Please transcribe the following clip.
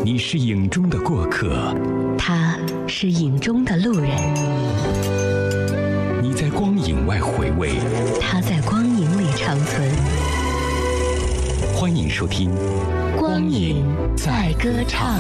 你是影中的过客， 他是影中的路人。 你在光影外回味， 他在光影里长存。 欢迎收听《 光影在歌唱》。